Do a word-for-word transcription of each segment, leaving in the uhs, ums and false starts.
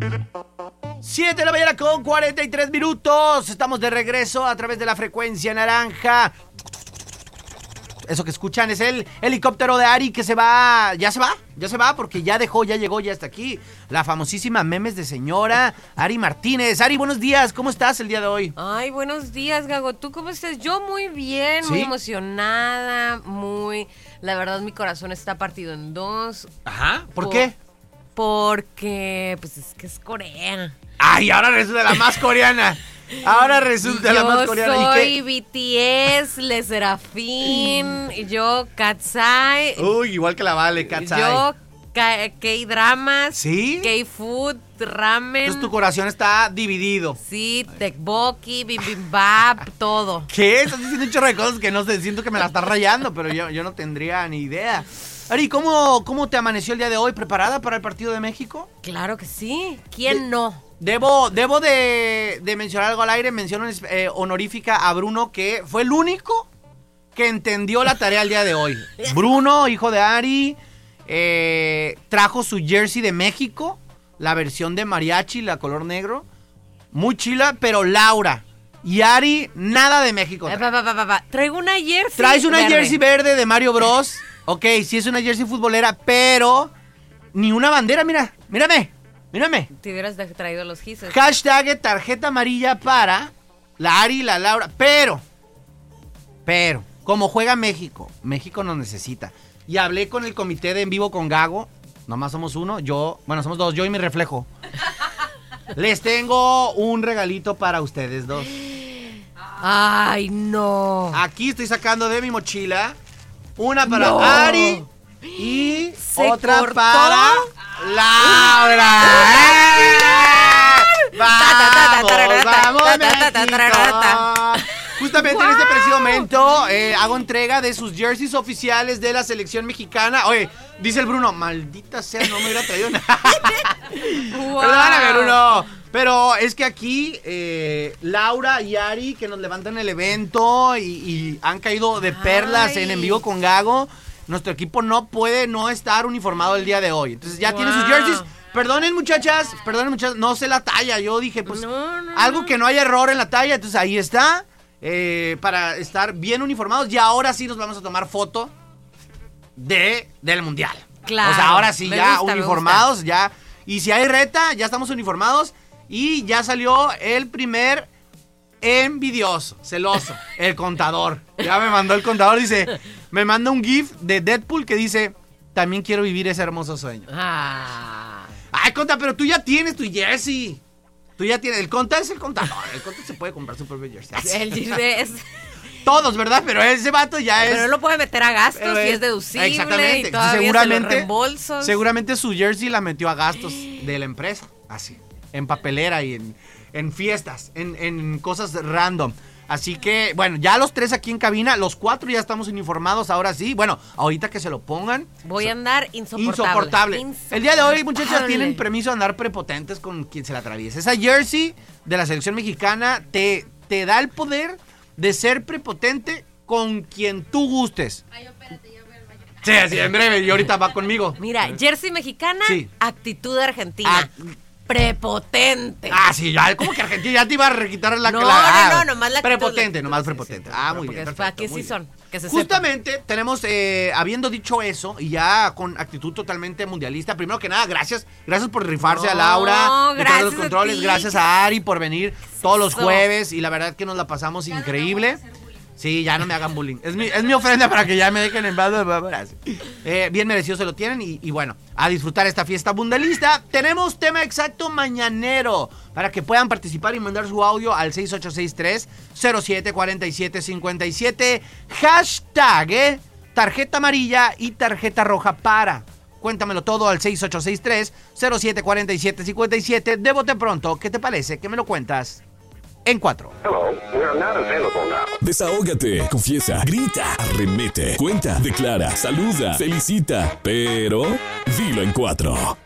siete de la mañana con cuarenta y tres minutos. Estamos de regreso a través de la frecuencia naranja. Eso que escuchan es el helicóptero de Ari que se va. ¿Ya se va? Ya se va porque ya dejó, ya llegó, ya está aquí. La famosísima memes de señora Ari Martínez. Ari, buenos días. ¿Cómo estás el día de hoy? Ay, buenos días, Gago. ¿Tú cómo estás? Yo muy bien, ¿Sí? muy emocionada, muy... La verdad, mi corazón está partido en dos. Ajá. ¿Por, Por- qué? Porque, pues es que es Corea. Ay, ahora resulta la más coreana. Ahora resulta la más coreana. Yo ¿Y soy qué? B T S, Le Serafín, yo Katsai, Uy, igual que la Vale, Katsai. yo K- K-dramas, ¿Sí? K-food, ramen, Entonces tu corazón está dividido. sí, tteokbokki, bibimbap, todo. ¿Qué? Estás diciendo un chorro de cosas que no sé, siento que me la estás rayando, pero yo, yo no tendría ni idea. Ari, ¿cómo, ¿cómo te amaneció el día de hoy? ¿Preparada para el partido de México? Claro que sí, ¿quién De- no? Debo, debo de, de mencionar algo al aire, mención eh, honorífica a Bruno, que fue el único que entendió la tarea el día de hoy. Bruno, hijo de Ari, eh, trajo su jersey de México, la versión de mariachi, la color negro, muy chila, pero Laura y Ari, nada de México. Eh, pa, pa, pa, pa, pa. Traigo una jersey Traes una verde. jersey verde de Mario Bros. Ok, sí es una jersey futbolera, pero ni una bandera, mira, mírame, mírame. Te hubieras de- traído los gises. Hashtag tarjeta amarilla para la Ari y la Laura. Pero, pero, como juega México, México nos necesita. Y hablé con el comité de En Vivo con Gago. Nomás somos uno, yo, bueno, somos dos, yo y mi reflejo. Les tengo un regalito para ustedes dos. Ay, no. Aquí estoy sacando de mi mochila una para No. Ari y ¿Se otra cortó? para Laura. ¡Eh! ¡Vamos, vamos, México! Justamente en este preciso momento eh, hago entrega de sus jerseys oficiales de la selección mexicana. Oye, dice el Bruno, maldita sea, no me hubiera traído nada. Wow. Perdóname, Bruno. Pero es que aquí eh, Laura y Ari, que nos levantan el evento y, y han caído de perlas Ay. en En Vivo con Gago, nuestro equipo no puede no estar uniformado el día de hoy. Entonces ya Wow. tiene sus jerseys. Perdonen, muchachas, perdonen, muchachas, no sé la talla. Yo dije, pues, No, no, algo no. que no haya error en la talla. Entonces ahí está, eh, para estar bien uniformados. Y ahora sí nos vamos a tomar foto de, del Mundial. Claro, O sea, ahora sí, me ya gusta, me uniformados, ya. Y si hay reta, ya estamos uniformados. Y ya salió el primer envidioso, celoso, el contador. Ya me mandó el contador, dice, me manda un GIF de Deadpool que dice, también quiero vivir ese hermoso sueño. Ah. Ay, Conta, pero tú ya tienes tu jersey. Tú ya tienes, el Conta es el contador, el Conta se puede comprar su propio jersey. El jersey es... Todos, ¿verdad? Pero ese vato ya es... Pero no lo puede meter a gastos Pero y es- es deducible. Exactamente. Y todavía seguramente, se los reembolsos. seguramente su jersey la metió a gastos de la empresa. Así. En papelera y en, en fiestas, en, en cosas random. Así que, bueno, ya los tres aquí en cabina, los cuatro ya estamos uniformados, ahora sí. Bueno, ahorita que se lo pongan. Voy a andar insoportable. Insoportable. El día de hoy, muchachas, Insoportable. tienen permiso de andar prepotentes con quien se la atraviese. Esa jersey de la selección mexicana te, te da el poder de ser prepotente con quien tú gustes. Sí, así en breve, y ahorita va conmigo. Mira, jersey mexicana, Sí. actitud argentina. Ah. Prepotente. Ah, sí, ya, como que Argentina ya te iba a requitar la No, la- no, ah, no, nomás la actitud, prepotente, la nomás actitud, sí, prepotente. sí, Ah, pero muy porque bien, es- perfecto, aquí sí muy bien. son, que se Justamente tenemos, eh, habiendo dicho eso, y ya con actitud totalmente mundialista, primero que nada, gracias, gracias por rifarse a No, Laura, de todos los gracias a controles, ti. gracias a Ari por venir todos los eso? jueves, y la verdad que nos la pasamos increíble. Sí, ya no me hagan bullying. Es mi, es mi ofrenda para que ya me dejen en paz. Eh, bien merecido se lo tienen. Y, y bueno, a disfrutar esta fiesta mundialista. Tenemos tema exacto mañanero para que puedan participar y mandar su audio al seis ocho seis tres, cero siete cuatro siete cinco siete. Hashtag eh, tarjeta amarilla y tarjeta roja para. Cuéntamelo todo al seis ocho seis tres, cero siete cuatro siete cinco siete. De bote pronto, ¿qué te parece? ¿Qué me lo cuentas? En cuatro. Hello, we are not available now. Desahógate, confiesa, grita, arremete, cuenta, declara, saluda, felicita, pero dilo en cuatro.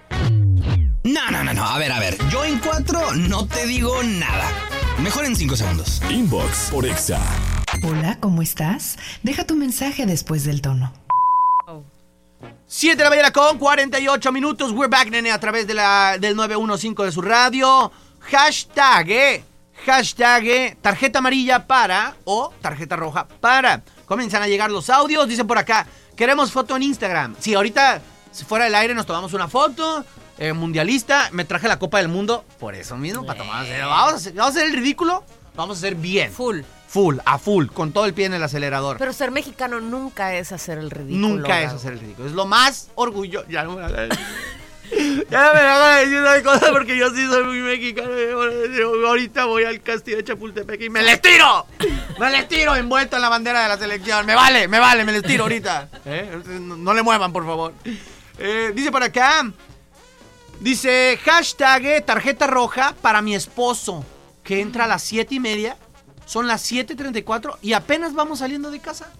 No, no, no, no, a ver, a ver. Yo en cuatro no te digo nada. Mejor en cinco segundos. Inbox por Exa. Hola, ¿cómo estás? Deja tu mensaje después del tono. siete de la mañana con cuarenta y ocho minutos. We're back, nene, a través de la, del nueve uno cinco de su radio. Hashtag, eh, hashtag, eh, tarjeta amarilla para o tarjeta roja para. Comienzan a llegar los audios. Dicen por acá, queremos foto en Instagram. Sí, ahorita, si fuera del aire, nos tomamos una foto. Eh, mundialista, me traje la Copa del Mundo. Por eso mismo, para tomar. Vamos a, hacer, vamos a hacer el ridículo. Vamos a hacer bien. Full. Full, a full, con todo el pie en el acelerador. Pero ser mexicano nunca es hacer el ridículo. Nunca es Gabo. hacer el ridículo. Es lo más orgullo. Ya no me hagan Ya no me hagan decir esas cosas porque yo sí soy muy mexicano. Ahorita voy al castillo de Chapultepec y me les tiro. Me les tiro envuelto en la bandera de la selección. Me vale, me vale, me les tiro ahorita. ¿Eh? No, no le muevan, por favor. Eh, dice por acá. Dice, hashtag eh, tarjeta roja para mi esposo, que entra a las siete y media. Son las siete treinta y cuatro y apenas vamos saliendo de casa.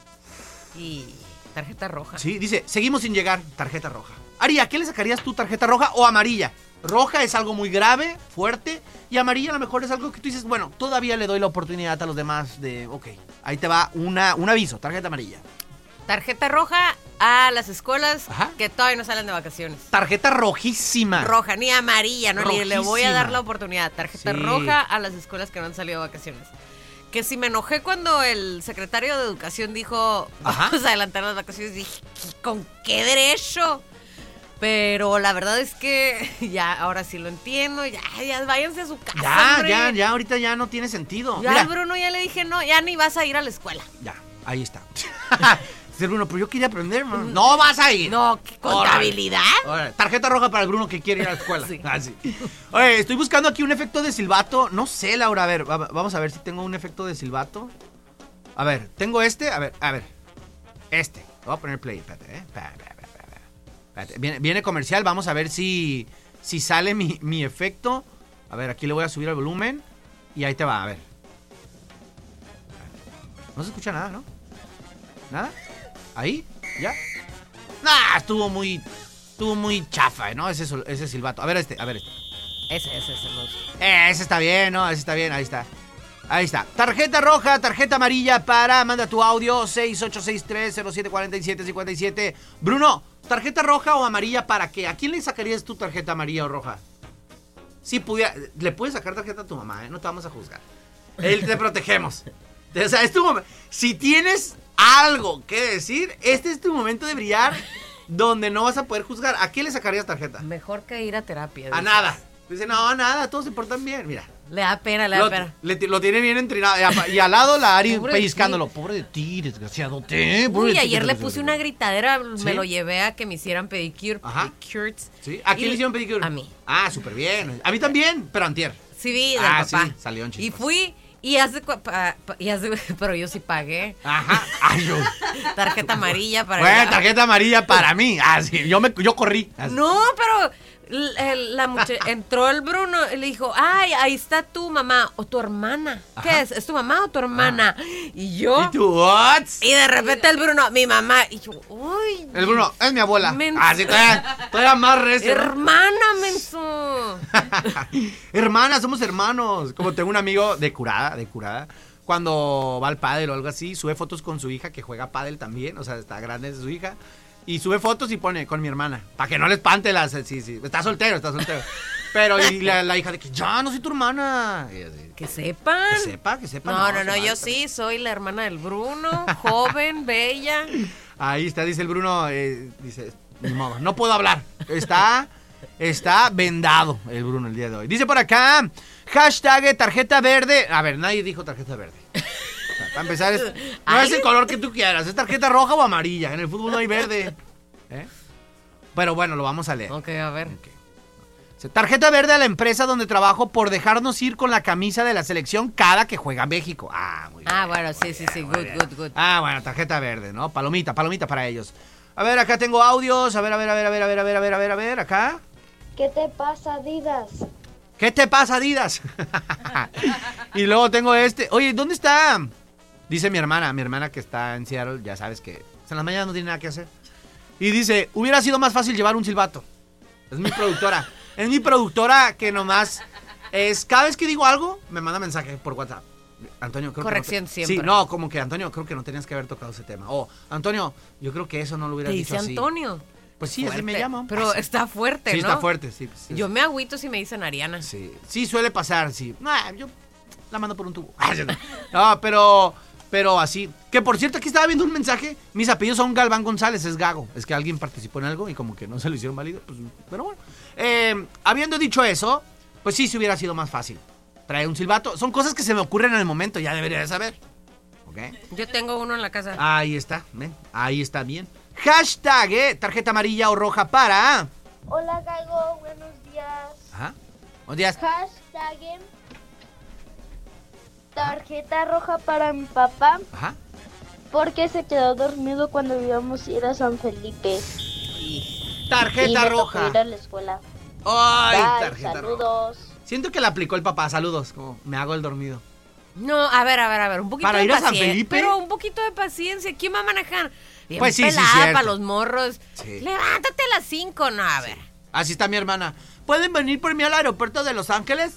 Y tarjeta roja. Sí, dice, seguimos sin llegar, tarjeta roja. Ari, ¿a qué le sacarías tú, tarjeta roja o amarilla? Roja es algo muy grave, fuerte, y amarilla a lo mejor es algo que tú dices, bueno, todavía le doy la oportunidad a los demás de, ok, ahí te va una, un aviso, tarjeta amarilla. Tarjeta roja a las escuelas Ajá. que todavía no salen de vacaciones. Tarjeta rojísima. Roja, ni amarilla, no ni le voy a dar Rojísima. la oportunidad. Tarjeta Sí. roja a las escuelas que no han salido de vacaciones. Que si me enojé cuando el secretario de Educación dijo, Ajá. vamos a adelantar las vacaciones, dije, ¿con qué derecho? Pero la verdad es que ya, ahora sí lo entiendo, ya, ya váyanse a su casa, Ya, hombre. ya, ya, ahorita ya no tiene sentido. Ya Mira, al Bruno ya le dije, no, ya ni vas a ir a la escuela. ya, ahí está. Dice Bruno, pero yo quería aprender, man. No vas a ir. No, ¿qué contabilidad? Órale, tarjeta roja para el Bruno que quiere ir a la escuela. Sí. Ah, sí. Oye, estoy buscando aquí un efecto de silbato. No sé, Laura, a ver, va- vamos a ver si tengo un efecto de silbato. A ver, tengo este, a ver, a ver. Este. Voy a poner play, espérate, eh. Espérate, espérate, espérate. Espérate. Viene, viene comercial, vamos a ver si, si sale mi, mi efecto. A ver, aquí le voy a subir el volumen. Y ahí te va, a ver. No se escucha nada, ¿no? ¿Nada? ¿Ahí? ¿Ya? Nah, estuvo muy... Estuvo muy chafa, ¿no? Ese, sol- ese silbato. A ver este, a ver este. Ese, ese, ese. No. Eh, ese está bien, ¿no? Ese está bien, ahí está. Ahí está. Tarjeta roja, tarjeta amarilla para... Manda tu audio seis ocho seis tres cero siete cuatro siete cinco siete. Bruno, ¿tarjeta roja o amarilla para qué? ¿A quién le sacarías tu tarjeta amarilla o roja? Si pudiera... Le puedes sacar tarjeta a tu mamá, ¿eh? No te vamos a juzgar. Él te protegemos. O sea, es tu momento. Si tienes algo que decir, este es tu momento de brillar donde no vas a poder juzgar. ¿A quién le sacarías tarjeta? Mejor que ir a terapia. A dices. nada. Dice, no, nada, todos se portan bien. Mira. Le da pena, le da Lo, pena. le- lo tiene bien entrenado. Y, a- y al lado la Ari Pobre de pellizcándolo. Pobre de ti, desgraciado. Te, pobre Uy, de ti, ayer le desgraciado. puse una gritadera, ¿Sí? me lo llevé a que me hicieran pedicure. Ajá. pedicures. ¿Sí? ¿A quién Y- le hicieron pedicure? A mí. Ah, súper bien. A mí también, pero antier. Sí, vi, del Ah, papá. sí, salió en Y chispas. fui, y hace, cua- pa- pa- y hace, pero yo sí pagué. Ajá. Ay, yo. Tarjeta amarilla para Bueno, allá. tarjeta amarilla para mí. Ah, sí, yo, me, yo corrí. Así. No, pero l- el- la mucha- entró el Bruno y le dijo, ay, ahí está tu mamá o tu hermana. ¿Qué Ajá. es? ¿Es tu mamá o tu hermana? Y yo, ¿Y tú, what? y de repente el Bruno, mi mamá, y yo, uy. El Bruno, es mi abuela. Men- Ah, sí, todavía, todavía más recio, ¿no? Hermana, menso. Hermanas, somos hermanos. Como tengo un amigo de curada, de curada. Cuando va al pádel o algo así, sube fotos con su hija que juega pádel también. O sea, está grande su hija. Y sube fotos y pone con mi hermana. Para que no le espante las... Sí, sí. Está soltero, está soltero. Pero y la, la hija de que ya no soy tu hermana. Y así, Que sepan. que sepa, que sepa. No, no, no, se yo vale. sí soy la hermana del Bruno, joven, bella. Ahí está, dice el Bruno. eh, dice, ni modo, no puedo hablar. Está... Está vendado el Bruno el día de hoy. Dice por acá, hashtag tarjeta verde. A ver, nadie dijo tarjeta verde. O sea, para empezar, es, no es el color que tú quieras. Es tarjeta roja o amarilla. En el fútbol no hay verde. ¿Eh? Pero bueno, lo vamos a leer. Ok, a ver. Ok. Dice, tarjeta verde a la empresa donde trabajo por dejarnos ir con la camisa de la selección cada que juega México. Ah, muy bien. Ah, bueno, sí, sí, sí, good, good, good. Ah, bueno, tarjeta verde, ¿no? Palomita, palomita para ellos. A ver, acá tengo audios. A ver, a ver, a ver, a ver, a ver, a ver, a ver, a ver, a ver, acá. ¿Qué te pasa, Adidas? ¿Qué te pasa, Adidas? Y luego tengo este. Oye, ¿dónde está? Dice mi hermana, mi hermana que está en Seattle, ya sabes que en las mañanas no tiene nada que hacer. Y dice, hubiera sido más fácil llevar un silbato. Es mi productora. Es mi productora que nomás es, cada vez que digo algo, me manda mensaje por WhatsApp. Antonio, creo Corrección que no te... siempre. Sí, no, como que Antonio, creo que no tenías que haber tocado ese tema. O, Antonio, yo creo que eso no lo hubieras ¿Te dicho dice así. Antonio? Pues sí, así me Fuerte. llaman. Pero Ah, sí. está fuerte, Sí, ¿no? está fuerte, sí. sí. Yo me agüito si me dicen Ariana. Sí, sí suele pasar, sí. Nah, yo la mando por un tubo. No, pero, pero así. Que por cierto, aquí estaba viendo un mensaje. Mis apellidos son Galván González, es Gago. Es que alguien participó en algo y como que no se lo hicieron válido. Pues, pero bueno. Eh, habiendo dicho eso, pues sí, se hubiera sido más fácil. Trae un silbato. Son cosas que se me ocurren en el momento, ya debería de saber. ¿Ok? Yo tengo uno en la casa. Ahí está, ven. Ahí está bien. Hashtag, eh, tarjeta amarilla o roja para. Hola, Gago, buenos días. Ajá. Buenos días. Hashtag tarjeta roja para mi papá Ajá. porque se quedó dormido cuando íbamos a ir a San Felipe. y Tarjeta me tocó roja. ir a la escuela. Ay, Bye, tarjeta roja. saludos. Siento que la aplicó el papá. Saludos. Como me hago el dormido. No, a ver, a ver, a ver, un poquito ¿Para de ir a San paciencia. Felipe? Pero un poquito de paciencia. ¿Quién va a manejar? Bien Pues sí, sí, pelada cierto. para los morros. Sí. Levántate a las cinco, no, a ver. Así está mi hermana. ¿Pueden venir por mí al aeropuerto de Los Ángeles?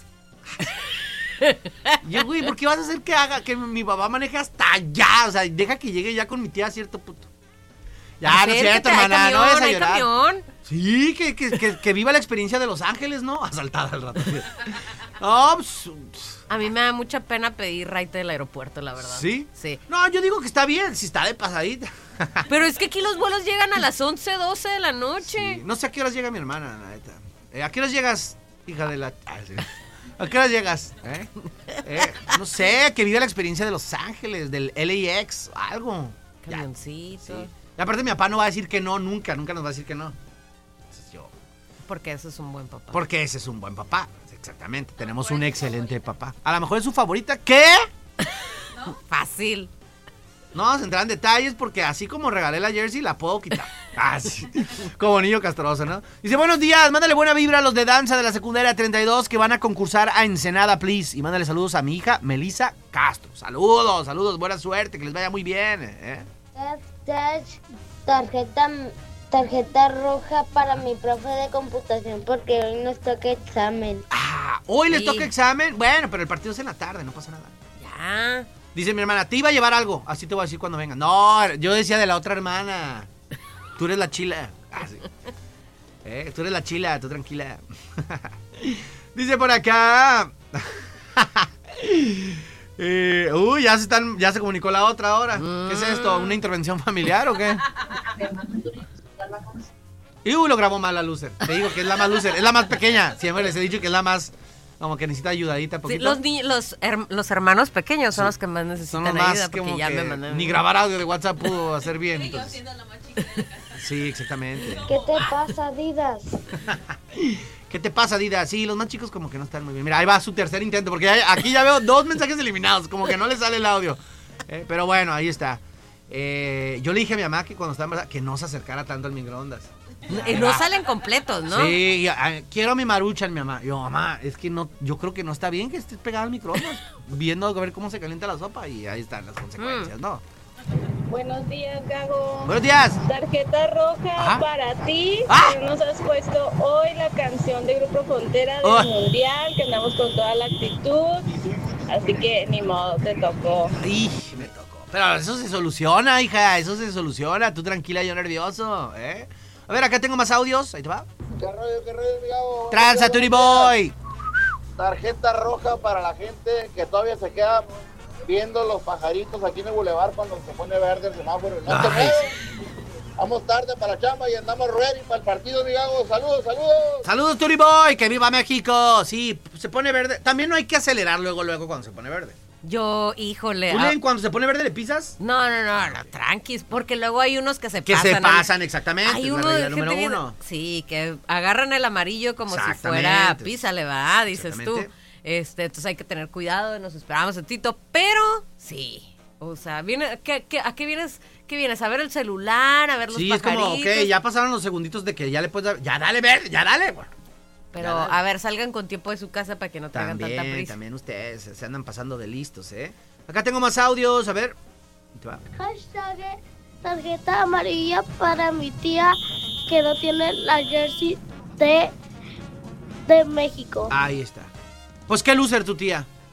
Yo, güey, ¿por qué vas a hacer que haga que mi papá maneje hasta allá? O sea, deja que llegue ya con mi tía a cierto punto. Ya, no es cierto, Acércate, hay hermana, no camión, vayas a hay llorar. camión. Sí, que, que, que, que viva la experiencia de Los Ángeles, ¿no? Asaltada al rato. No, pues, A mí me da mucha pena pedir ride del aeropuerto, la verdad. ¿sí? Sí. No, yo digo que está bien, si está de pasadita. Pero es que aquí los vuelos llegan a las once, doce de la noche. Sí, no sé a qué horas llega mi hermana, la neta. Eh, ¿A qué horas llegas, hija de la...? Ah, sí. ¿A qué horas llegas? ¿Eh? Eh, no sé, que viva la experiencia de Los Ángeles, del L A X, algo. Ya, Camioncito. sí. Y aparte mi papá no va a decir que no, nunca, nunca nos va a decir que no. Entonces yo... Porque ese es un buen papá. Porque ese es un buen papá, exactamente. Tenemos un excelente papá. A lo mejor es su favorita. ¿Qué? Fácil. No vamos a entrar en detalles porque así como regalé la jersey, la puedo quitar. Ah, sí. Como niño castroso, ¿no? Dice, buenos días, mándale buena vibra a los de danza de la secundaria treinta y dos que van a concursar a Ensenada, please. Y mándale saludos a mi hija, Melissa Castro. Saludos, saludos, buena suerte, que les vaya muy bien. ¿eh? Hashtag tarjeta, tarjeta roja para mi profe de computación porque hoy nos toca examen. Ah, hoy les Sí. toca examen. Bueno, pero el partido es en la tarde, no pasa nada. Ya. Dice mi hermana, te iba a llevar algo. Así te voy a decir cuando venga. No, yo decía de la otra hermana. Tú eres la chila. Ah, sí. eh, tú eres la chila, tú tranquila. Dice por acá. eh, uy, ya se están, ya se comunicó la otra ahora. ¿Qué es esto? ¿Una intervención familiar o qué? Y uy, lo grabó mal la loser. Te digo que es la más loser. Es la más pequeña. Siempre les he dicho que es la más... Como que necesita ayudadita Sí, poquito. los, ni- los, her- los hermanos pequeños son Sí. los que más Son necesitan los más ayuda porque como ya que me mandan. ni grabar audio de WhatsApp pudo hacer bien. Entonces. Sí, exactamente. ¿Qué te pasa, Didas? ¿Qué te pasa, Dida? Sí, los más chicos como que no están muy bien. Mira, ahí va su tercer intento, porque ya- aquí ya veo dos mensajes eliminados, como que no le sale el audio. Eh, pero bueno, ahí está. Eh, yo le dije a mi mamá que cuando estaba embarazada que no se acercara tanto al microondas. Y no salen completos, ¿no? Sí, y, ah, quiero mi maruchan, mi mamá. Yo, mamá, es que no, yo creo que no está bien que estés pegada al microondas, viendo a ver cómo se calienta la sopa y ahí están las consecuencias, ¿no? Buenos días, Gago. Buenos días. Tarjeta roja Ajá. para ti. Ah. Que nos has puesto hoy la canción de Grupo Frontera del Oh. Mundial, que andamos con toda la actitud. Así que ni modo, te tocó. Ih, me tocó. Pero eso se soluciona, hija, eso se soluciona. Tú tranquila, yo nervioso, ¿eh? A ver, acá tengo más audios. Ahí te va. ¿Qué rollo, qué rollo, mi Gabo? Tranza, Turi Boy. Tarjeta roja para la gente que todavía se queda viendo los pajaritos aquí en el bulevar cuando se pone verde el semáforo. No te Ay, muevas. Vamos tarde para la chamba y andamos ready para el partido, mi Gabo. Saludos, saludos. Saludos, Turi Boy. Que viva México. Sí, se pone verde. También no hay que acelerar luego, luego cuando se pone verde. Yo, híjole. ¿Tú, ah, Len, cuando se pone verde le pisas? No, no, no, no, tranquis, porque luego hay unos que se Que pasan. se ¿no? pasan, exactamente. Hay es uno la de regla gente número bien- uno. Sí, que agarran el amarillo como si Exactamente. fuera písale, va, dices tú. Exactamente. Este, entonces hay que tener cuidado, nos esperamos un tito, pero sí. O sea, viene, ¿qué, qué, ¿a qué vienes? ¿Qué vienes? ¿A ver el celular? ¿A ver los Sí, es pajaritos? como, ok, ya pasaron los segunditos de que ya le puedes dar. Ya dale verde, ya dale, güey. Pero, Ya, dale. a ver, salgan con tiempo de su casa para que no te hagan tanta También, prisa. también ustedes se andan pasando de listos, ¿eh? Acá tengo más audios, a ver. Ahí te va. Hashtag tarjeta amarilla para mi tía que no tiene la jersey de, de México. Ahí está. Pues qué loser tu tía.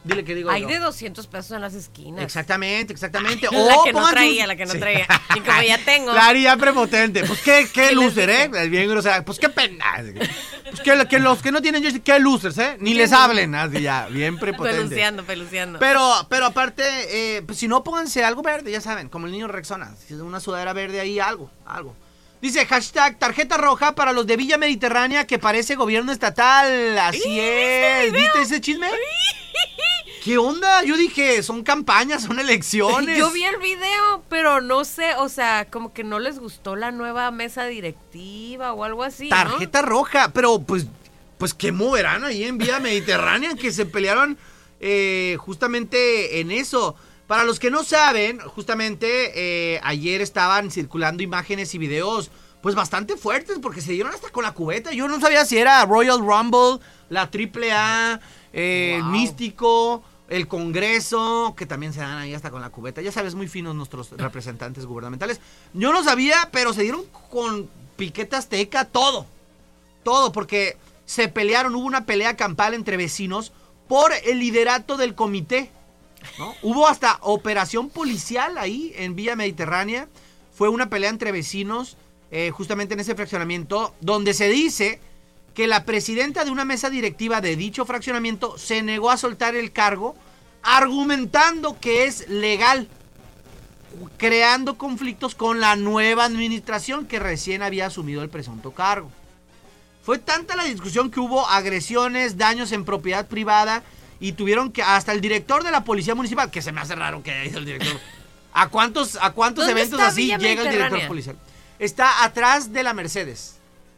Dile que digo Hay yo. de doscientos pesos en las esquinas. Exactamente, exactamente. La O que no pongan traía, sus- la que no Sí. traía. Y como ya tengo. Claro, ya prepotente. Pues qué, qué ¿Qué les loser, ¿eh? dije? Es bien grosera. Pues qué pena. Pues que, que los que no tienen joystick, qué losers, ¿eh? Ni les hablen. Así ya, bien prepotente. Peluceando, peluceando. Pero, pero aparte, eh, pues si no, pónganse algo verde, ya saben, como el niño Rexona. Si es una sudadera verde ahí, algo, algo. Dice, hashtag, tarjeta roja para los de Villa Mediterránea que parece gobierno estatal. Así ¿Sí? es. ¿Viste ¿Viste ese chisme? ¿Qué onda? Yo dije, son campañas, son elecciones. Yo vi el video, pero no sé, o sea, como que no les gustó la nueva mesa directiva o algo así, ¿no? Tarjeta roja, pero pues, pues qué moverán ahí en Vía Mediterránea que se pelearon eh, justamente en eso. Para los que no saben, justamente eh, ayer estaban circulando imágenes y videos pues bastante fuertes porque se dieron hasta con la cubeta. Yo no sabía si era Royal Rumble, la triple A, eh, Wow. Místico, el Congreso, que también se dan ahí hasta con la cubeta. Ya sabes, muy finos nuestros representantes gubernamentales. Yo no sabía, pero se dieron con piqueta azteca, todo. Todo, porque se pelearon, hubo una pelea campal entre vecinos por el liderato del comité, ¿no? Hubo hasta operación policial ahí en Villa Mediterránea. Fue una pelea entre vecinos, eh, justamente en ese fraccionamiento, donde se dice que la presidenta de una mesa directiva de dicho fraccionamiento se negó a soltar el cargo, argumentando que es legal, creando conflictos con la nueva administración que recién había asumido el presunto cargo. Fue tanta la discusión que hubo agresiones, daños en propiedad privada y tuvieron que, hasta el director de la policía municipal, que se me hace raro que haya ido el director. ¿A cuántos, a cuántos ¿Dónde eventos está así Villa llega el director Mediterránea? policial? Está atrás de la Mercedes.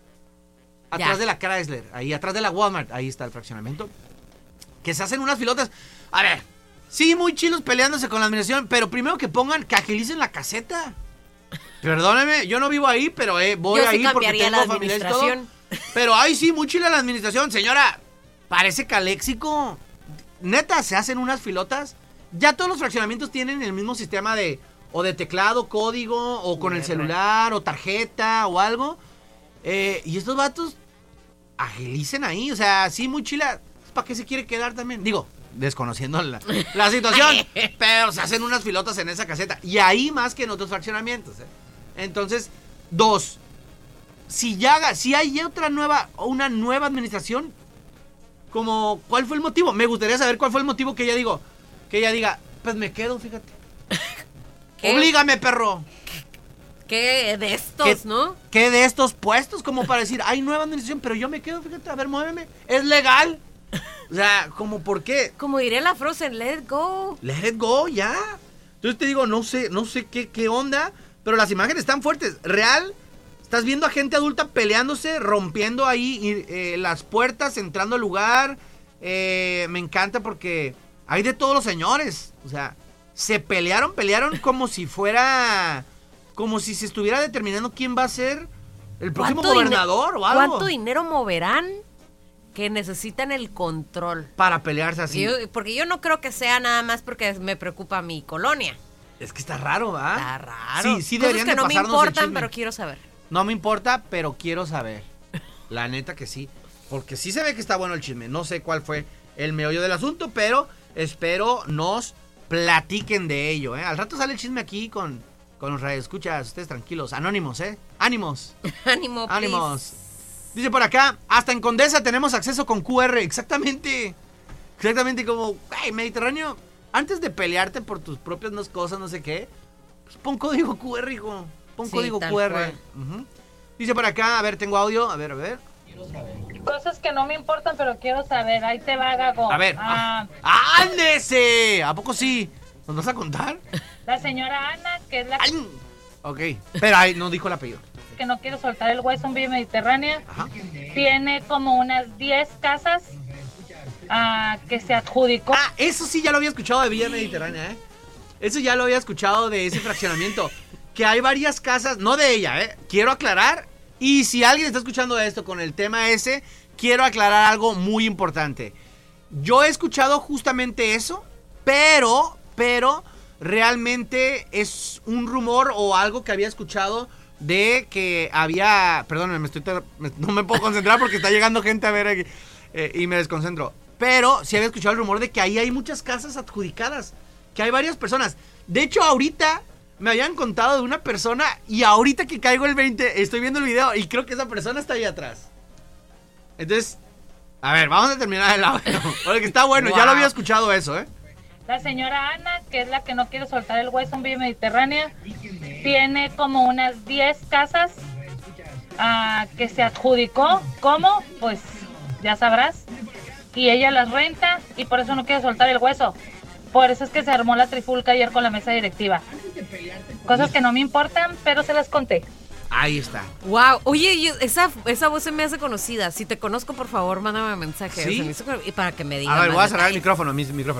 Atrás Ya. de la Chrysler, ahí atrás de la Walmart, ahí está el fraccionamiento. Que se hacen unas filotas. A ver, sí, muy chilos peleándose con la administración, pero primero que pongan, que agilicen la caseta. Perdóneme, yo no vivo ahí, pero eh, voy Yo sí ahí porque cambiaría tengo la familiares y todo. administración. Pero ay, sí, muy chila la administración, señora. Parece caléxico. Neta, se hacen unas filotas. Ya todos los fraccionamientos tienen el mismo sistema de o de teclado, código, o con el celular, o tarjeta, o algo. Eh, y estos vatos agilicen ahí, o sea, sí, muy chila. ¿Para qué se quiere quedar también? Digo, desconociendo la, la situación, pero se hacen unas filotas en esa caseta. Y ahí más que en otros fraccionamientos. ¿eh? Entonces, dos, si ya si hay otra nueva, una nueva administración, como, ¿cuál fue el motivo? Me gustaría saber cuál fue el motivo que ella digo, que ella diga, pues me quedo, fíjate. ¿Qué? Oblígame, perro. ¿Qué de estos, ¿Qué, no? ¿Qué de estos puestos? Como para decir, hay nueva administración, pero yo me quedo, fíjate, a ver, muéveme. Es legal. O sea, como, ¿por qué? Como diría la Frozen, let it go. Let it go, ya. Entonces te digo, no sé, no sé qué, qué onda, pero las imágenes están fuertes. Real, estás viendo a gente adulta peleándose, rompiendo ahí eh, las puertas, entrando al lugar. Eh, me encanta porque hay de todos los señores. O sea, se pelearon, pelearon como si fuera, como si se estuviera determinando quién va a ser el próximo ¿Cuánto gobernador dine- o algo. ¿Cuánto dinero moverán que necesitan el control? Para pelearse así. Yo- porque yo no creo que sea nada más porque me preocupa mi colonia. Es que está raro, ¿verdad? Está raro. Sí, sí Cosas deberían que de no me pasarnos el importan, chisme. pero quiero saber. No me importa, pero quiero saber. La neta que sí. Porque sí se ve que está bueno el chisme. No sé cuál fue el meollo del asunto, pero espero nos platiquen de ello, ¿eh? Al rato sale el chisme aquí con, con los radioescuchas. Ustedes tranquilos. Anónimos, ¿eh? Ánimos. Ánimo, please. Ánimos. Dice por acá, hasta en Condesa tenemos acceso con Q R. Exactamente. Exactamente como, ay, Mediterráneo, antes de pelearte por tus propias no- cosas, no sé qué, pues pon código Q R, hijo. Pon Sí, código tal Q R. cual. Ujú. Dice por acá, a ver, tengo audio, a ver, a ver. Cosas que no me importan, pero quiero saber. Ahí te va, Gago. A ver. Ah, ah, ¡ándese! ¿A poco sí? ¿Nos vas a contar? la señora Ana, que es la Ay, ok, pero ahí no dijo el apellido. que no quiere soltar el hueso en Villa Mediterránea, Ajá. tiene como unas diez casas ah, que se adjudicó. Ah, eso sí ya lo había escuchado de Villa Mediterránea, ¿eh? Eso ya lo había escuchado de ese fraccionamiento. Que hay varias casas, no de ella, ¿eh? Quiero aclarar. Y si alguien está escuchando esto con el tema ese, quiero aclarar algo muy importante. Yo he escuchado justamente eso, pero, pero, realmente es un rumor o algo que había escuchado de que había... Perdónenme, me estoy... ter- me- no me puedo concentrar porque está llegando gente a ver aquí. eh, y me desconcentro. pero sí había escuchado el rumor de que ahí hay muchas casas adjudicadas, que hay varias personas. De hecho, ahorita me habían contado de una persona y ahorita que caigo el veinte, estoy viendo el video y creo que esa persona está ahí atrás. Entonces, a ver, vamos a terminar el audio, porque está bueno, wow. Ya lo había escuchado eso, ¿eh? La señora Ana, que es la que no quiere soltar el hueso en Villa Mediterránea, tiene como unas diez casas uh, que se adjudicó. ¿Cómo? Pues ya sabrás. Y ella las renta y por eso no quiere soltar el hueso. Por eso es que se armó la trifulca ayer con la mesa directiva. Cosas que no me importan, pero se las conté. Ahí está. Wow, oye, yo, esa, esa voz se me hace conocida. Si te conozco, por favor, mándame un mensaje. ¿Sí? O sea, me hizo, y para que me digas. A ver, voy a cerrar el micrófono, mi micrófono.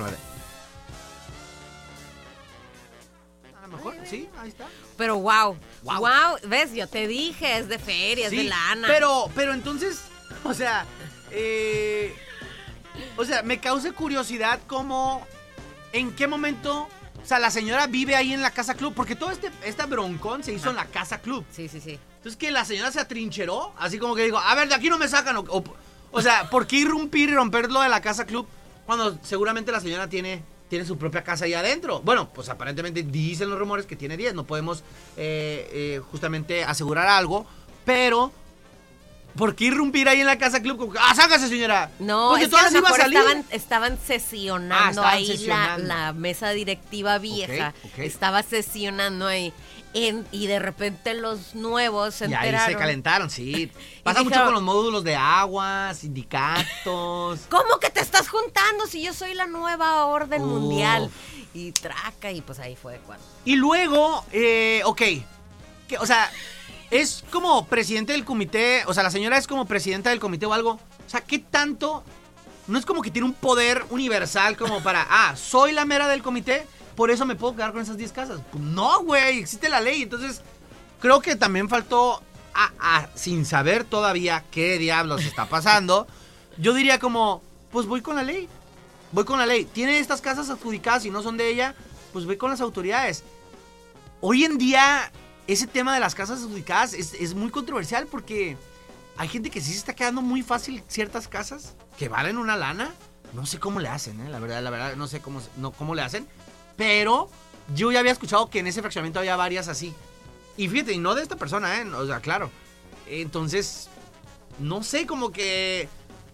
A lo mejor, sí, ahí está. Pero wow, wow, wow, ves, yo te dije, es de feria, sí, es de lana. Pero, pero entonces, o sea, eh, o sea, me causa curiosidad cómo, en qué momento, o sea, la señora vive ahí en la casa club, porque todo este, esta broncón se hizo ah. en la casa club. Sí, sí, sí. Entonces que la señora se atrincheró, así como que digo, a ver, de aquí no me sacan, o, o, o sea, ¿por qué irrumpir y romper lo de la casa club cuando seguramente la señora tiene... tiene su propia casa ahí adentro? Bueno, pues aparentemente dicen los rumores que tiene diez. No podemos eh, eh, justamente asegurar algo. Pero, ¿por qué irrumpir ahí en la casa club? ¡Ah, sácase, señora! No, porque es que a lo iba a salir. Estaban, estaban sesionando ah, estaban ahí sesionando. La, la mesa directiva vieja. Okay, okay. Estaba sesionando ahí. En, y de repente los nuevos se y enteraron. Ahí se calentaron, sí. Pasa mucho con los módulos de agua, sindicatos. ¿Cómo que te estás juntando si yo soy la nueva orden uh. mundial? Y traca, y pues ahí fue cuando. Y luego, eh, ok, que, o sea, es como presidente del comité, o sea, la señora es como presidenta del comité o algo. O sea, ¿qué tanto? No es como que tiene un poder universal como para, ah, soy la mera del comité, por eso me puedo quedar con esas diez casas. Pues no, güey, existe la ley. Entonces, creo que también faltó, a, a, sin saber todavía qué diablos está pasando, yo diría como, pues voy con la ley. Voy con la ley. Tiene estas casas adjudicadas y no son de ella, pues voy con las autoridades. Hoy en día, ese tema de las casas adjudicadas es, es muy controversial porque hay gente que sí se está quedando muy fácil ciertas casas que valen una lana. No sé cómo le hacen, ¿eh? La verdad, la verdad, no sé cómo, no, cómo le hacen. Pero yo ya había escuchado que en ese fraccionamiento había varias así. Y fíjate, y no de esta persona, ¿eh? O sea, claro. Entonces, no sé, como que...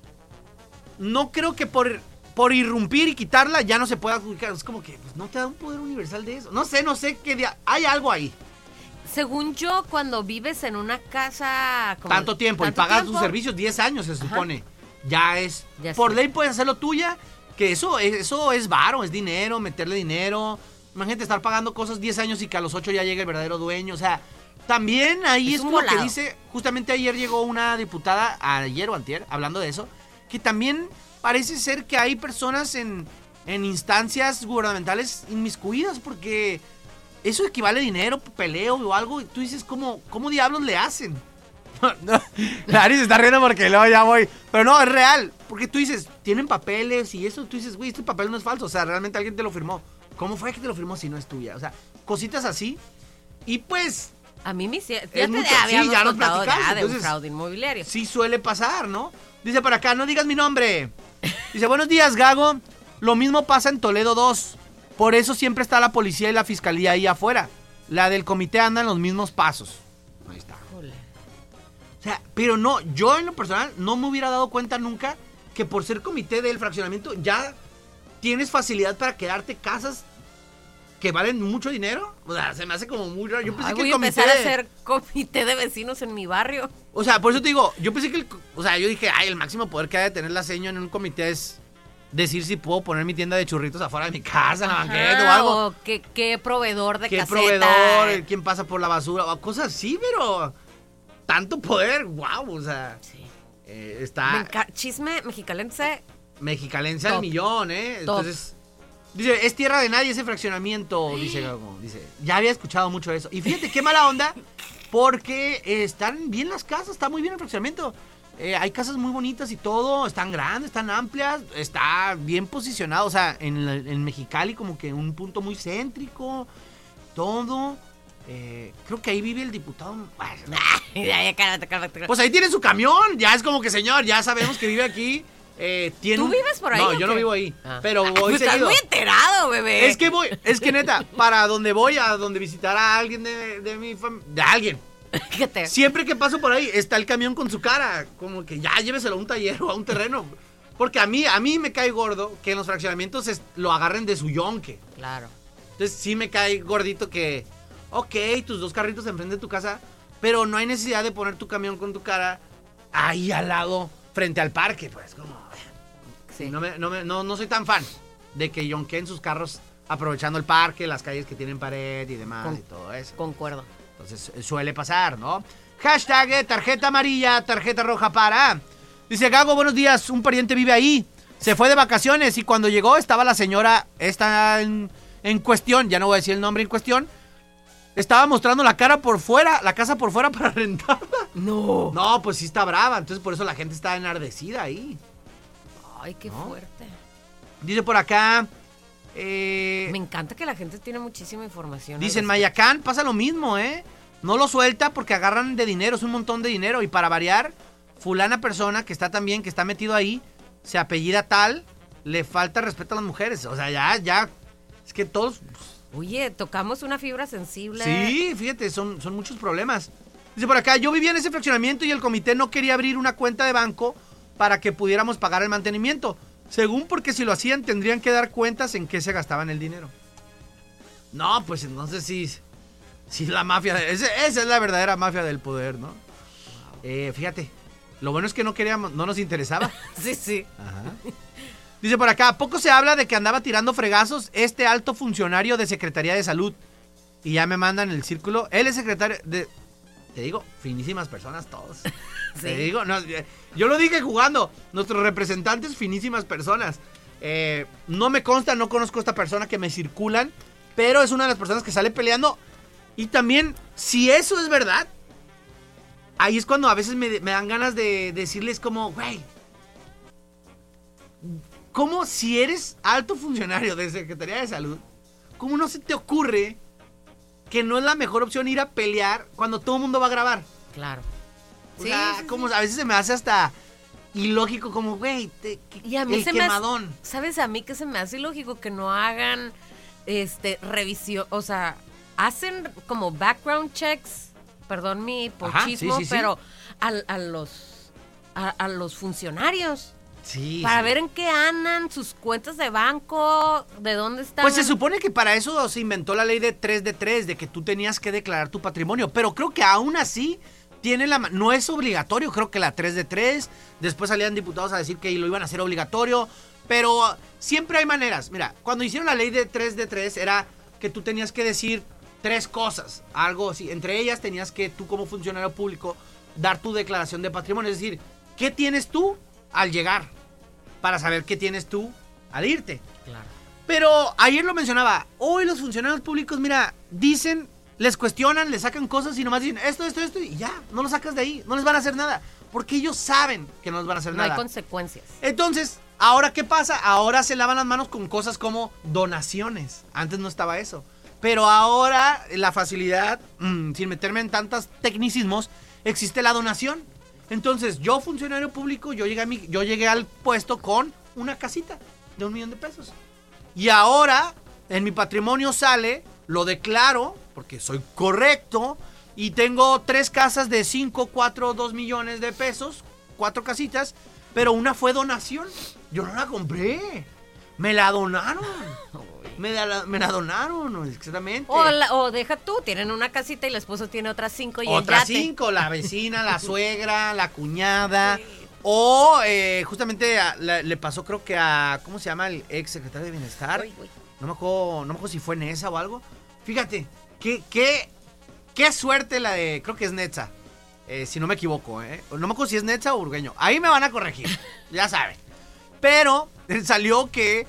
No creo que por, por irrumpir y quitarla ya no se pueda adjudicar. Es como que pues, no te da un poder universal de eso. No sé, no sé qué... Día... Hay algo ahí. Según yo, cuando vives en una casa... Como tanto tiempo tanto y pagas tiempo? Tus servicios diez años, se supone. Ajá. Ya es... Ya por sé. Ley puedes hacerlo tuya... Que eso, eso es varo, es dinero, meterle dinero. Imagínate estar pagando cosas diez años y que a los ocho ya llegue el verdadero dueño. O sea, también ahí es, es como volado. Que dice, justamente ayer llegó una diputada, ayer o antier, hablando de eso, que también parece ser que hay personas en, en instancias gubernamentales inmiscuidas porque eso equivale a dinero, peleo o algo. Y tú dices, ¿cómo, cómo diablos le hacen? No, Ari se está riendo porque luego ya voy. Pero no, es real. Porque tú dices, tienen papeles y eso. Tú dices, güey, este papel no es falso. O sea, realmente alguien te lo firmó. ¿Cómo fue que te lo firmó si no es tuya? O sea, cositas así. Y pues... A mí me hicieron... Ya te habíamos sí, ya nos platicamos. Ya de entonces, un fraude inmobiliario. Sí suele pasar, ¿no? Dice por acá, no digas mi nombre. Dice, buenos días, Gago. Lo mismo pasa en Toledo dos. Por eso siempre está la policía y la fiscalía ahí afuera. La del comité anda en los mismos pasos. Ahí está. O sea, pero no, yo en lo personal no me hubiera dado cuenta nunca que por ser comité del fraccionamiento ya tienes facilidad para quedarte casas que valen mucho dinero. O sea, se me hace como muy raro. Yo pensé Ay, que voy el comité a empezar a hacer comité de vecinos en mi barrio. O sea, por eso te digo, yo pensé que el, o sea, yo dije, ay, el máximo poder que ha de tener la seño en un comité es decir si puedo poner mi tienda de churritos afuera de mi casa, en la banqueta o algo. O qué, qué proveedor de ¿Qué caseta? ¿Qué proveedor? ¿Quién pasa por la basura? O cosas así, pero... Tanto poder, wow, o sea, sí. eh, está... Enca- chisme mexicalense. Mexicalense al millón, ¿eh? Top. Entonces, dice, es tierra de nadie ese fraccionamiento, dice Gago, dice, ya había escuchado mucho eso. Y fíjate qué mala onda, porque eh, están bien las casas, está muy bien el fraccionamiento. Eh, hay casas muy bonitas y todo, están grandes, están amplias, está bien posicionado, o sea, en, la, en Mexicali como que un punto muy céntrico, todo... Eh, creo que ahí vive el diputado. ya, ya, cálmate, cálmate. Pues ahí tiene su camión. Ya es como que, señor, ya sabemos que vive aquí. eh, tiene ¿Tú un- vives por ahí No, o yo no qué? vivo ahí, Ah. pero Ay, voy pues estás seguido. muy enterado, bebé. Es que voy, es que neta, para donde voy, a donde visitar a alguien de, de mi familia, de alguien, Fíjate. siempre que paso por ahí está el camión con su cara, como que ya lléveselo a un taller o a un terreno. Porque a mí, a mí me cae gordo que en los fraccionamientos es- lo agarren de su yonque. Claro. Entonces sí me cae gordito que, ok, tus dos carritos enfrente de tu casa, pero no hay necesidad de poner tu camión con tu cara ahí al lado, frente al parque, pues, como... Sí. No, me- no, me- no, no soy tan fan de que yonqueen sus carros aprovechando el parque, las calles que tienen pared y demás Con- y todo eso. Concuerdo. Entonces eh, suele pasar, ¿no? Hashtag eh, tarjeta amarilla, tarjeta roja para... Dice Gago, buenos días, un pariente vive ahí. Se fue de vacaciones y cuando llegó estaba la señora, esta en, en cuestión, ya no voy a decir el nombre en cuestión, estaba mostrando la cara por fuera, la casa por fuera para rentarla. No. No, pues sí está brava, entonces por eso la gente está enardecida ahí. Ay, qué ¿No? fuerte. Dice por acá... Eh, Me encanta que la gente tiene muchísima información. Dice en al Mayacán pasa lo mismo, ¿eh? No lo suelta porque agarran de dinero, es un montón de dinero. Y para variar, fulana persona que está también, que está metido ahí, se apellida tal, le falta respeto a las mujeres. O sea, ya, ya, es que todos... Oye, tocamos una fibra sensible. Sí, fíjate, son, son muchos problemas. Dice por acá, yo vivía en ese fraccionamiento y el comité no quería abrir una cuenta de banco para que pudiéramos pagar el mantenimiento. Según porque si lo hacían tendrían que dar cuentas en qué se gastaban el dinero. No, pues entonces sí, sí la mafia, ese- esa es la verdadera mafia del poder, ¿no? Eh, fíjate, lo bueno es que no queríamos, no nos interesaba. Sí, sí. Ajá. Dice por acá, poco se habla de que andaba tirando fregazos este alto funcionario de Secretaría de Salud. Y ya me mandan el círculo. Él es secretario de... Te digo, finísimas personas todos. Te digo, no, yo lo dije jugando. Nuestros representantes, finísimas personas. Eh, no me consta, no conozco a esta persona que me circulan, pero es una de las personas que sale peleando. Y también, si eso es verdad, ahí es cuando a veces me, me dan ganas de decirles como, güey, ¿cómo si eres alto funcionario de Secretaría de Salud, cómo no se te ocurre que no es la mejor opción ir a pelear cuando todo el mundo va a grabar? Claro. O Sí, sea, sí, como sí. a veces se me hace hasta ilógico, como, güey, te- que- Y a mí el se me quemadón. hace, ¿sabes? A mí que se me hace ilógico que no hagan este revisión, o sea, hacen como background checks, perdón mi Ajá, pochismo, sí, sí, sí. pero a, a los a, a los funcionarios Sí. para sí. ver en qué andan sus cuentas de banco, de dónde están. Pues se supone que para eso se inventó la ley de tres de tres, de que tú tenías que declarar tu patrimonio, pero creo que aún así tiene la ma- no es obligatorio, creo que la tres de tres, después salían diputados a decir que lo iban a hacer obligatorio, pero siempre hay maneras. Mira, cuando hicieron la ley de tres de tres era que tú tenías que decir tres cosas, algo así, entre ellas tenías que tú como funcionario público dar tu declaración de patrimonio, es decir, ¿qué tienes tú al llegar? Para saber qué tienes tú al irte. Claro. Pero ayer lo mencionaba, hoy los funcionarios públicos, mira, dicen, les cuestionan, les sacan cosas y nomás dicen esto, esto, esto y ya, no lo sacas de ahí, no les van a hacer nada, porque ellos saben que no les van a hacer No nada. hay consecuencias. Entonces, ¿ahora qué pasa? Ahora se lavan las manos con cosas como donaciones, antes no estaba eso, pero ahora la facilidad, mmm, sin meterme en tantos tecnicismos, existe la donación. Entonces, yo, funcionario público, yo llegué, a mi, yo llegué al puesto con una casita de un millón de pesos. Y ahora, en mi patrimonio sale, lo declaro, porque soy correcto, y tengo tres casas de cinco, cuatro, dos millones de pesos, cuatro casitas, pero una fue donación. Yo no la compré, me la donaron. Me la, me la donaron, exactamente. O, la- o deja tú, tienen una casita y el esposo tiene otras cinco y el Otras yate. cinco, la vecina, la suegra, la cuñada. O eh, justamente a- la- le pasó creo que a, ¿cómo se llama? El ex secretario de Bienestar. Uy, uy. No me acuerdo, no me acuerdo si fue Nesa o algo. Fíjate, qué, qué, qué suerte la de, creo que es Netza. Eh, si no me equivoco, ¿eh? No me acuerdo si es Netza o Urgueño. Ahí me van a corregir, ya saben. Pero eh, salió que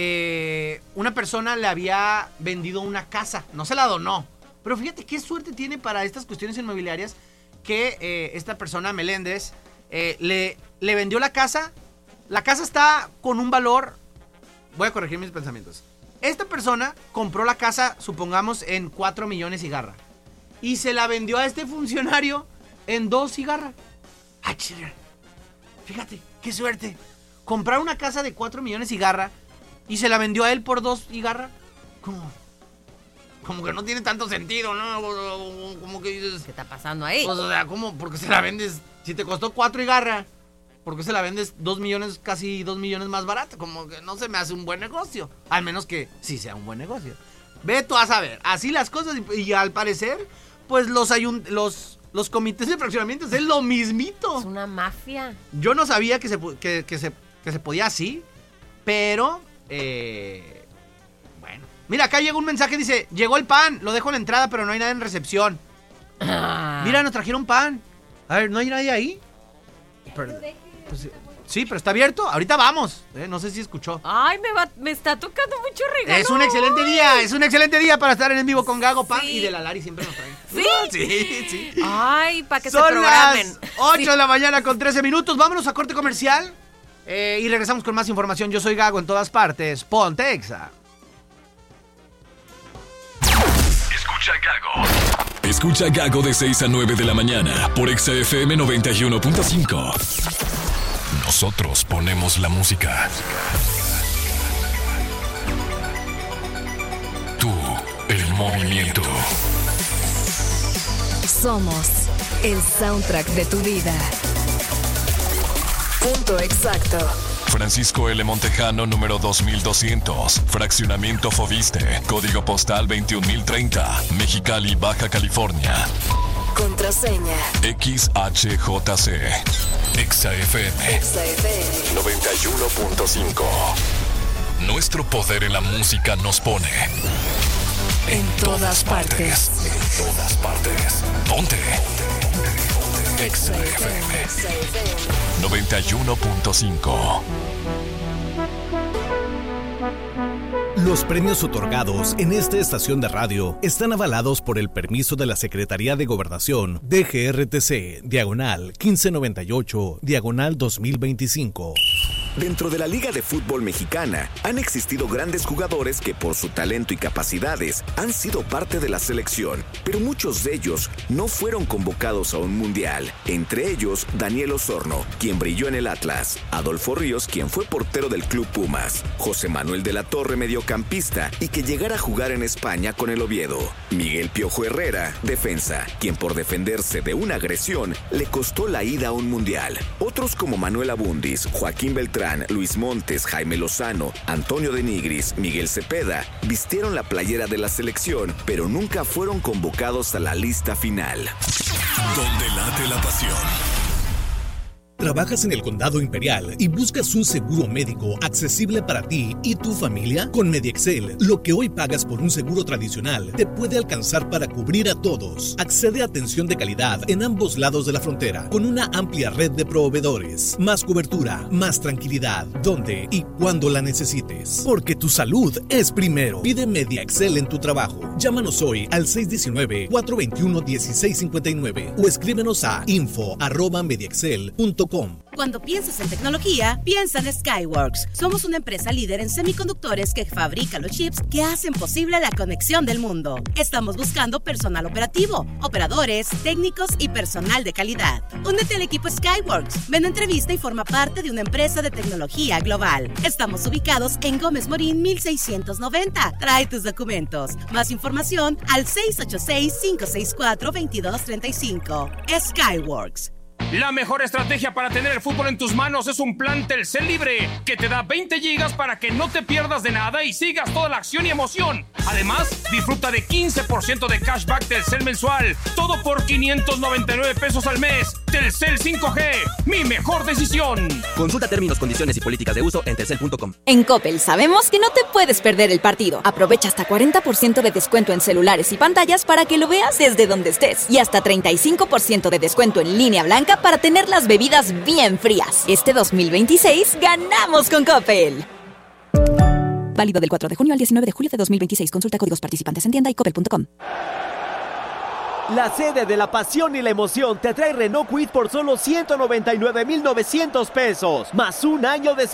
eh, una persona le había vendido una casa. No se la donó. Pero fíjate qué suerte tiene para estas cuestiones inmobiliarias que eh, esta persona, Meléndez, eh, le, le vendió la casa. La casa está con un valor... Voy a corregir mis pensamientos. Esta persona compró la casa, supongamos, en cuatro millones y garra. Y se la vendió a este funcionario en dos y garra. ¡Ah, chirra! Fíjate, qué suerte. comprar una casa de cuatro millones y garra y se la vendió a él por dos y garra. ¿Cómo? Como que no tiene tanto sentido, ¿no? Como que dices... ¿Qué está pasando ahí? Pues, o sea, ¿cómo? ¿Por qué se la vendes? Si te costó cuatro y garra, ¿por qué se la vendes dos millones, casi dos millones más barata? Como que no se me hace un buen negocio. Al menos que sí sea un buen negocio. Ve tú a saber. Así las cosas y, y al parecer, pues los, ayunt los los comités de fraccionamiento es lo mismito. Es una mafia. Yo no sabía que se, que, que se, que se podía así, pero... Eh, Mira, acá llegó un mensaje, dice, llegó el pan, lo dejo en la entrada, pero no hay nada en recepción. Ah. Mira, nos trajeron pan. A ver, ¿no hay nadie ahí? Pero, pues, sí, pero está abierto. Ahorita vamos. Eh, no sé si escuchó. Ay, me, va, me está tocando mucho regalo. Es un excelente día, es un excelente día para estar en vivo con Gago, Pan sí. y de la Lari siempre nos traen. ¿Sí? Sí, sí. Ay, para que Son se programen. Son las ocho sí. de la mañana con trece minutos. Vámonos a corte comercial eh, y regresamos con más información. Yo soy Gago en todas partes. Ponte Exa. Escucha Gago. Escucha Gago de seis a nueve de la mañana por Exa F M noventa y uno punto cinco. Nosotros ponemos la música. Tú, el movimiento. Somos el soundtrack de tu vida. Punto exacto. Francisco L. Montejano, número dos mil doscientos. Fraccionamiento Foviste. Código postal veintiún mil treinta. Mexicali, Baja California. Contraseña. X H J C. Exa F M. Exa F M. noventa y uno punto cinco. Nuestro poder en la música nos pone... En todas partes. En todas partes. Ponte. Exa F M. noventa y uno punto cinco. Los premios otorgados en esta estación de radio están avalados por el permiso de la Secretaría de Gobernación D G R T C, diagonal quince noventa y ocho, diagonal dos mil veinticinco. Dentro de la Liga de Fútbol Mexicana han existido grandes jugadores que por su talento y capacidades han sido parte de la selección, pero muchos de ellos no fueron convocados a un mundial. Entre ellos, Daniel Osorno, quien brilló en el Atlas, Adolfo Ríos, quien fue portero del Club Pumas, José Manuel de la Torre, mediocampista, y que llegara a jugar en España con el Oviedo, Miguel Piojo Herrera, defensa, quien por defenderse de una agresión le costó la ida a un mundial. Otros como Manuel Abundis, Joaquín Beltrán, Luis Montes, Jaime Lozano, Antonio de Nigris, Miguel Cepeda, vistieron la playera de la selección, pero nunca fueron convocados a la lista final. Donde late la pasión. ¿Trabajas en el Condado Imperial y buscas un seguro médico accesible para ti y tu familia? Con MediExcel, lo que hoy pagas por un seguro tradicional te puede alcanzar para cubrir a todos. Accede a atención de calidad en ambos lados de la frontera, con una amplia red de proveedores. Más cobertura, más tranquilidad, donde y cuando la necesites. Porque tu salud es primero. Pide MediExcel en tu trabajo. Llámanos hoy al seis uno nueve, cuatro dos uno, uno seis cinco nueve o escríbenos a info arroba mediexcel punto com. Cuando piensas en tecnología, piensa en Skyworks. Somos una empresa líder en semiconductores que fabrica los chips que hacen posible la conexión del mundo. Estamos buscando personal operativo, operadores, técnicos y personal de calidad. Únete al equipo Skyworks. Ven a entrevista y forma parte de una empresa de tecnología global. Estamos ubicados en Gómez Morín mil seiscientos noventa. Trae tus documentos. Más información al seis ocho seis, cinco seis cuatro, dos dos tres cinco. Skyworks. La mejor estrategia para tener el fútbol en tus manos es un plan Telcel Libre que te da veinte gigas para que no te pierdas de nada y sigas toda la acción y emoción. Además, disfruta de quince por ciento de cashback Telcel mensual. Todo por quinientos noventa y nueve pesos al mes. Telcel cinco G, mi mejor decisión. Consulta términos, condiciones y políticas de uso en telcel punto com. En Coppel sabemos que no te puedes perder el partido. Aprovecha hasta cuarenta por ciento de descuento en celulares y pantallas para que lo veas desde donde estés. Y hasta treinta y cinco por ciento de descuento en línea blanca para tener las bebidas bien frías. Este dos mil veintiséis ganamos con Coppel. Válido del cuatro de junio al diecinueve de julio de dos mil veintiséis. Consulta códigos participantes en tienda y coppel punto com. La sede de la pasión y la emoción te trae Renault Kwid por solo ciento noventa y nueve mil novecientos pesos, más un año de